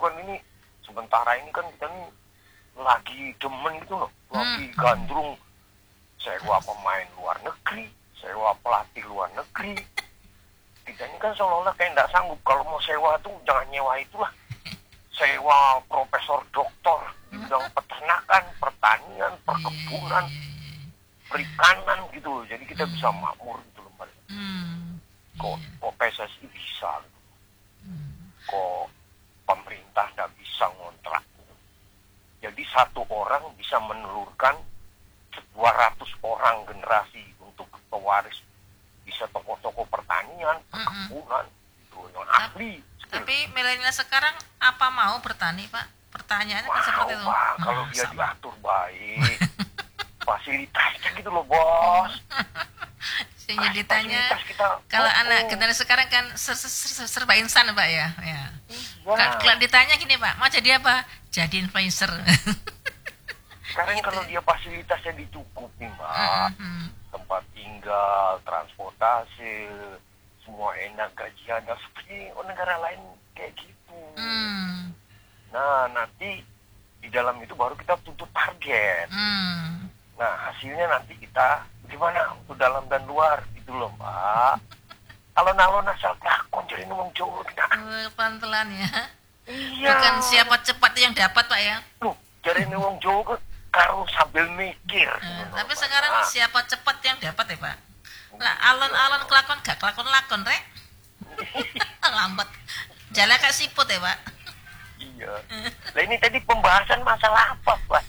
kan ini sementara ini kan kita nih lagi demen gitu loh, lagi gandrung sewa pemain luar negeri, sewa pelatih luar negeri. Kita ini kan seolah-olah kayak nggak sanggup. Kalau mau sewa tuh jangan nyewa itulah, sewa profesor doktor di bidang peternakan, pertanian, perkebunan, perikanan gitu loh. Jadi kita bisa makmur gitu loh Mbak. Kok PSSI bisa gitu. Kok pemerintah nggak bisa ngontrak gitu. Jadi satu orang bisa menelurkan 200 orang generasi untuk pewaris, bisa tokoh-tokoh pertanian, perkebunan gitu yang ahli. Tapi milenial sekarang apa mau bertani, Pak? Pertanyaannya kan seperti itu. Pak, kalau dia diatur baik, fasilitasnya gitu loh, Bos. Saya ditanya, kalau anak generasi sekarang kan serba instan, Pak ya. Kalau ditanya gini, Pak, mau jadi apa? Jadi influencer. Sekarang gitu. Kalau dia fasilitasnya dicukupi, Mbak, tempat tinggal, transportasi, semua enak, gajian, seperti negara lain kayak gitu. Nah, nanti di dalam itu baru kita tuntut target. Nah, hasilnya nanti kita gimana untuk dalam dan luar gitu loh, Mbak. Alon-alon asal lakon jadi ngomong Jawa kita. Pelan-pelan ya. Iya. Bukan siapa cepat yang dapat, Pak ya. Loh, jadi ngomong Jawa karo sambil mikir. Tapi sekarang siapa cepat yang dapat ya, Pak? Lah alon-alon kelakon gak kelakon-lakon, Rek. Lambat. Jalan kayak siput ya, Pak. Iya. Lah ini tadi pembahasan masalah apa, Pak?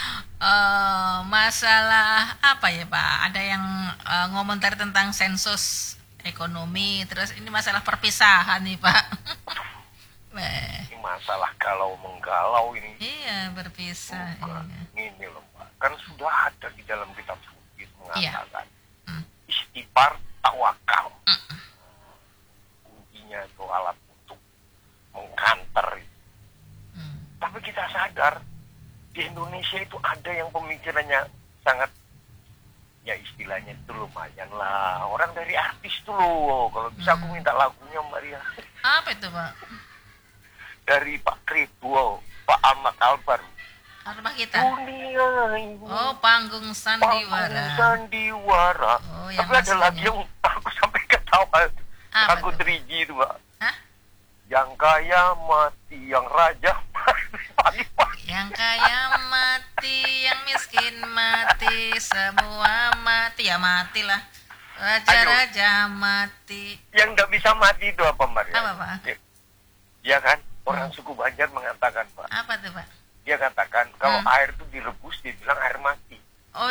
Masalah apa ya, Pak? Ada yang ngomentari tentang sensus ekonomi, terus ini masalah perpisahan nih, Pak. Ini masalah galau menggalau ini. Iya, berpisah. Iya. Ini loh, Pak. Kan sudah ada di dalam kitab suci mengatakan istighfar, tawakal. Kuncinya itu alat untuk mengkanter. Tapi kita sadar di Indonesia itu ada yang pemikirannya sangat, ya istilahnya itu lumayan lah. Orang dari artis tuh loh. Kalau bisa aku minta lagunya Mbak Ria. Apa itu, Pak? Dari Pak Kribo, Pak Ahmad Albar. Rumah kita. Dunia ini. Oh, panggung sandiwara. Panggung sandiwara. Oh, tapi ada lagi yang aku sampai ketawa. Lagu 3G itu, Mbak. Hah? Yang kaya mati, yang raja mati. Yang kaya mati, yang miskin mati, semua mati. Ya matilah. Raja-raja mati. Yang nggak bisa mati itu apa, Mbak? Apa, Pak? Ya kan? Orang suku Banjar mengatakan, Pak. Apa tuh, Pak? Dia katakan, kalau air itu direbus, dia bilang air mati. Oh,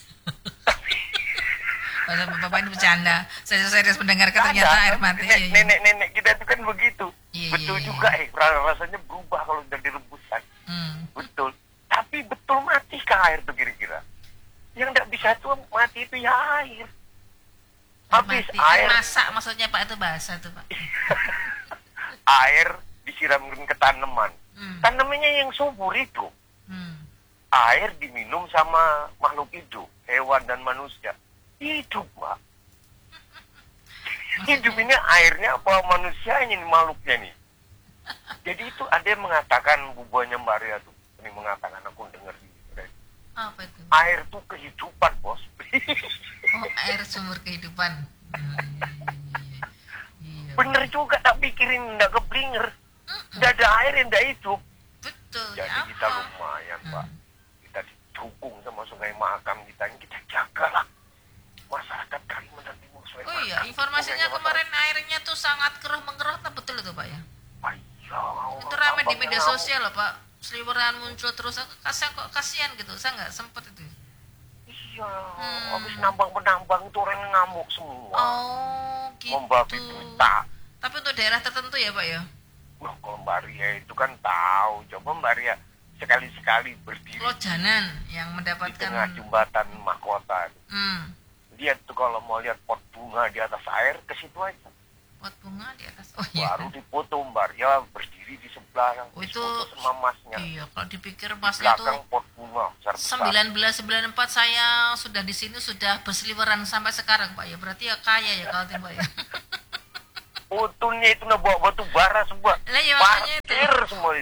Bapak ini bercanda. Saya serius mendengarkan ternyata air mati. Nenek-nenek kita itu kan begitu. Betul juga, rasanya berubah kalau sudah direbus kan. Betul. Tapi betul mati kah air itu kira-kira? Yang tidak bisa tuh mati itu ya air. Habis air. Masak maksudnya, Pak, itu bahasa tuh, Pak. Air disiramkan ke tanaman. Tanamannya yang subur itu. Air diminum sama makhluk hidup, hewan dan manusia. Hidup, Pak. Hidup ini airnya apa manusianya nih, makhluknya nih. Jadi itu ada yang mengatakan, bubuhnya Mbak Ria tuh. Ini mengatakan, aku dengar di radio. Apa itu? Air tuh kehidupan, Bos. Oh, air sumber kehidupan. Iya. Bener juga, tak pikirin, nggak keblinger. Nggak ada air yang nggak hidup. Betul. Jadi kita lumayan, Pak. Kita didukung sama Sungai Mahakam kita jagalah masyarakat Kalimantan Timur. Oh iya, informasinya kemarin airnya tuh sangat keruh mengeruh, betul itu, Pak ya? Itu ramai di media sosial loh, Pak. Seliweran muncul terus, kasihan gitu. Saya nggak sempet itu. Iya, habis nambang-penambang itu orang ngamuk semua. Oh, gitu. Membabi buta. Tapi untuk daerah tertentu ya, Pak ya? Wah, kalau Mbak Ria itu kan tahu. Coba Mbak Ria sekali-sekali berdiri. Lojanan yang mendapatkan di tengah jembatan mahkota. Lihat tuh kalau mau lihat pot bunga di atas air, ke situ aja. Pot bunga di atas. Oh iya. Baru dipoto Mbak Ria berdiri di sebelah. Oh, itu sama masnya. Iya, kalau dipikir masnya tuh pot bunga besar-besar. 1994 saya sudah di sini, sudah berseliweran sampai sekarang, Pak ya. Berarti ya kaya ya kalau Pak ya. Fotonya itu bawa batu bara semua. Lah ya makanya itu. Semua itu.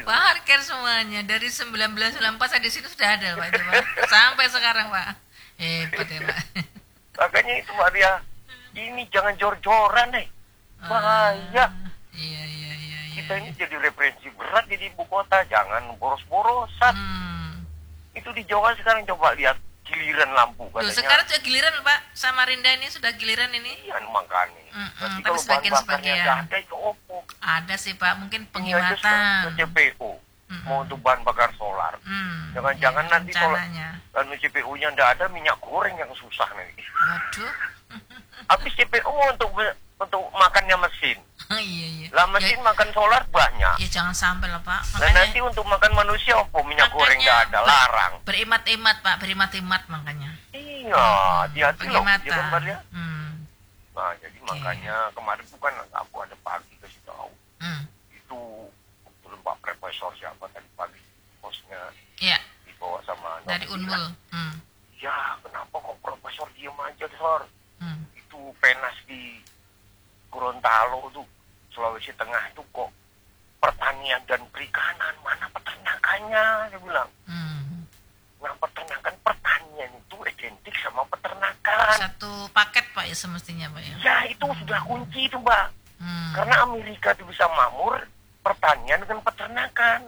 scan semuanya dari 1994 saya di sini sudah ada Pak itu Pak. Sampai sekarang Pak. Hebat ya Pak. Makanya itu Mbak Ria, ini jangan jor-joran bahaya. Iya. Kita ini jadi referensi berat jadi ibu kota, jangan boros-borosan. Itu di Jawa sekarang coba lihat giliran lampu katanya. Sekarang sudah giliran Pak, Samarinda ini sudah giliran ini. Iya makanya. Nanti tapi kalau bahan bakarnya nggak ada itu opo. Ada sih Pak, mungkin Ini penghematan. aja CPO mau untuk bahan bakar solar. Jangan-jangan nanti kalau CPO-nya nggak ada, minyak goreng yang susah nanti. Waduh. Habis CPO mau untuk makannya mesin. Iya. Lah mesin makan solar banyak. Ya jangan sampai lah Pak. Nah nanti untuk makan manusia apa minyak goreng nggak ada, larang. Berimat-imat Pak, berimat-imat makanya. Iya, hati-hati loh. Penghematan. Ya gambarnya. Nah jadi Okay. makanya kemarin bukan aku ada pagi kasih tahu. Itu belum Pak Profesor siapa tadi pagi bosnya Iya. dibawa sama Dari Unmul. Ya kenapa kok Profesor diem aja Sor? Itu penas di Gorontalo tuh Sulawesi Tengah itu kok pertanian dan perikanan, mana peternakannya, dia bilang. Nah peternakan pertanian itu identik sama peternakan. Satu paket Pak ya semestinya Pak ya. Ya itu sudah kunci itu Mbak. Karena Amerika itu bisa makmur pertanian dengan peternakan.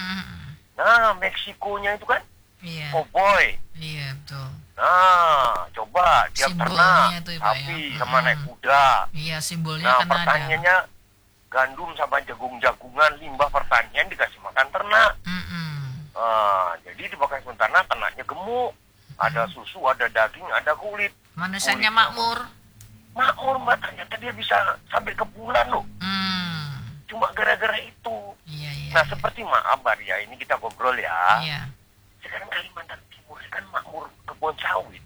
Nah Meksikonya itu kan cowboy. Iya betul. Nah coba dia Simbolnya ternak itu, Pak, sapi ya. sama naik kuda. Iya simbolnya Nah kan pertaniannya gandum sama jagung-jagungan, limbah pertanian dikasih makan ternak. Jadi dipakai sementara ternaknya gemuk, ada susu, ada daging, ada kulit. Manusianya makmur. Makmur Mbak, ternyata dia bisa sampai ke bulan loh. Cuma gara-gara itu. Iya. Nah seperti maaf Mbak Ria, ini kita ngobrol ya. Iya. Sekarang Kalimantan Timur kan makmur kebun sawit.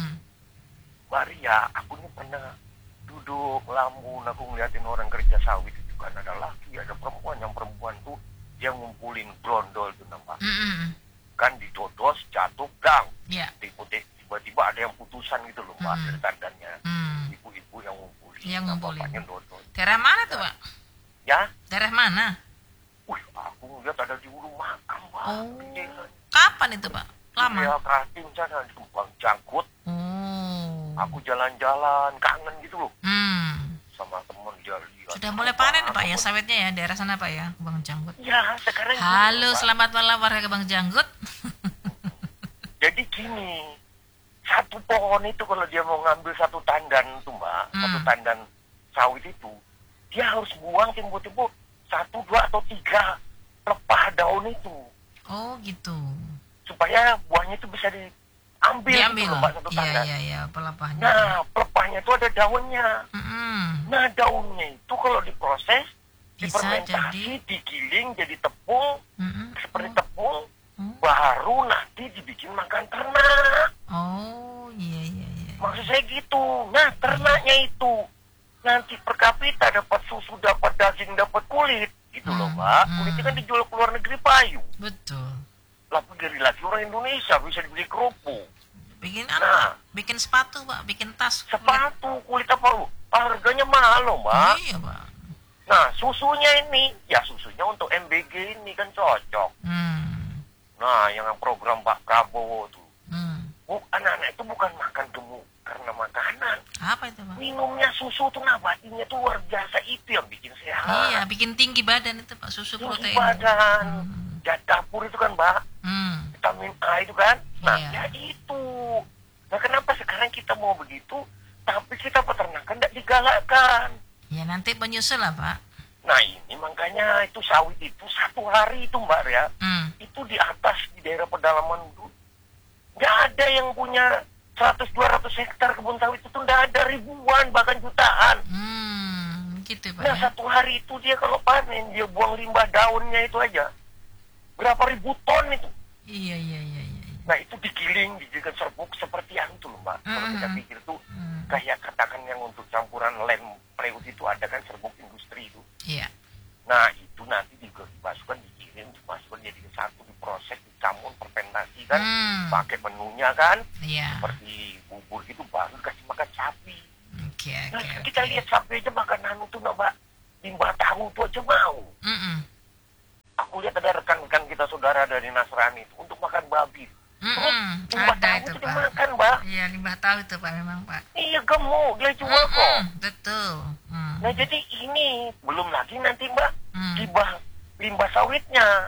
Mbak Ria, aku ini pernah duduk Lampung, aku ngeliatin orang kerja sawit itu kan ada laki, ada perempuan. Yang perempuan tuh dia ngumpulin brondol tuh nampak. Kan didodos, jatuh, gang. Iya. Tiba-tiba ada yang putusan gitu loh Mbak, dari tandannya. Ibu-ibu yang ngumpulin. Yang ngumpulin. Bapaknya dodol. Daerah mana tuh Pak? Ya? Daerah mana? Aku ngeliat ada di Ulu Makam Mbak. Oh. Kapan itu Pak? Lama? Ya Kaltim sana di Kembang Jangkut. Aku jalan-jalan, kangen gitu loh. Sama temen dia lihat. Sudah mulai panen Pak ya sawitnya ya, daerah sana Pak ya, Kebang Janggut. Ya sekarang Halo, gini, selamat malam warga Kebang Janggut. Jadi gini, satu pohon itu kalau dia mau ngambil satu tandan tuh Mbak, satu tandan sawit itu, dia harus buang timbul-timbul 1, 2 atau 3 pelepah daun itu. Oh gitu. Supaya buahnya itu bisa diambil gitu loh Mbak, satu tandan. Iya, pelepahnya. Nah, pelepahnya itu ada daunnya. Nah, daunnya itu kalau diproses, Bisa difermentasi, digiling jadi tepung, seperti tepung, baru nanti dibikin makan ternak. Oh, iya. Maksud saya gitu. Nah, ternaknya itu nanti per kapita dapat susu, dapat daging, dapat kulit. Gitu loh, Mbak. Kulitnya kan dijual ke luar negeri payu. Betul. Lalu dari lagi orang Indonesia bisa dibeli kerupuk. Bikin apa? Bikin sepatu, Pak. Bikin tas. Sepatu, kulit apa lu? Harganya mahal loh, Mbak. Iya, Pak. Nah, susunya ini, ya susunya untuk MBG ini kan cocok. Nah, yang program Pak Prabowo tuh. Anak-anak itu bukan makan gemuk karena makanan. Apa itu, Pak? Minumnya susu tuh nabatinya tuh luar biasa, itu yang bikin sehat. Iya, bikin tinggi badan itu, Pak. Susu tinggi protein. badan. Zat dapur itu kan, Mbak. Vitamin A itu kan. Nah, ya itu. Nah, kenapa sekarang kita mau begitu, tapi kita peternakan tidak digalakkan? Ya, nanti penyusul lah, Pak. Nah, ini makanya itu sawit itu 1 hari itu, Mbak ya. Itu di atas, di daerah pedalaman itu. Nggak ada yang punya 100-200 hektar kebun sawit itu, nggak ada, ribuan, bahkan jutaan. Gitu, Pak. Nah, 1 hari itu dia kalau panen, dia buang limbah daunnya itu aja. Berapa ribu ton itu. Iya. Nah, itu digiling, dijadikan serbuk seperti yang itu loh, Mbak. Kalau kita pikir tuh, kayak katakan yang untuk campuran lem preut itu ada kan serbuk industri itu. Iya. Nah, itu nanti dimasukkan, dikirim, dimasukkan jadi satu, diproses, dicampur, fermentasi kan. Pakai menunya kan. Iya. Seperti bubur gitu, baru kasih makan sapi. Oke. Nah, kita lihat sapi aja makan anu tuh, Mbak. Limbah tahu tuh aja mau. Aku lihat ada rekan-rekan kita saudara dari Nasrani itu untuk makan babi. Terus limbah ada tahu itu itu Pak. dimakan, Mbak. Iya, limbah tahu itu Pak memang Pak. Iya, gemuk, dia jual kok. Betul. Nah, jadi ini belum lagi nanti, Mbak, limbah sawitnya.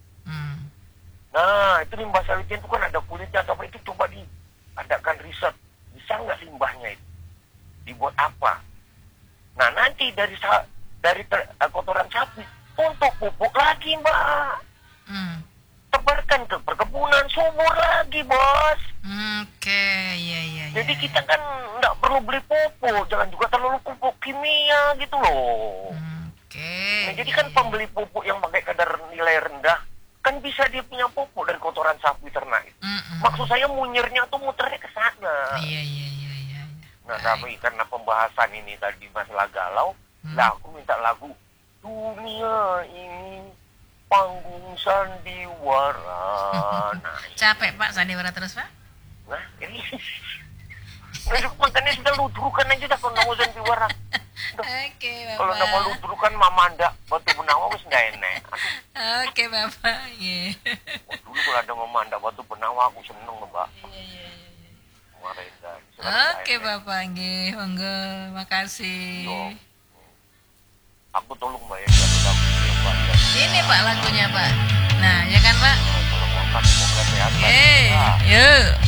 Nah, itu limbah sawitnya itu kan ada kulitnya atau apa, itu coba diadakan riset. Bisa nggak limbahnya itu? Dibuat apa? Nah, nanti dari kotoran sapi untuk pupuk lagi, Mbak. Tebarkan ke perkebunan, subur lagi, Bos. Oke, iya. Jadi kita kan nggak perlu beli pupuk, jangan juga terlalu pupuk kimia gitu loh. Oke. Nah, jadi kan pembeli pupuk yang pakai kadar nilai rendah kan bisa dia punya pupuk dari kotoran sapi ternak itu. Maksud saya munyirnya tuh muternya ke sana. Iya. Nah, tapi karena pembahasan ini tadi masalah galau, lah aku minta lagu Dunia Ini Panggung Sandiwara. Nah, capek Pak sandiwara terus Pak? nah ini makanya sudah ludrukan aja dah kalau nama sandiwara. Oke Bapak. Kalau nama ludrukan Mamanda Batu Benawa wis nggak enak. Oke Bapak. Iya. Dulu kalau ada Mamanda Batu Benawa aku seneng, Mbak. Iya. Kemarin kan. Oke Bapak, nggih, monggo, makasih. Yo. Aku tolong Mbak ya, lagu ya, Mbak. Ini Pak lagunya Pak. Nah, ya kan Pak? Kalau mau semoga sehat. Oke, yuk.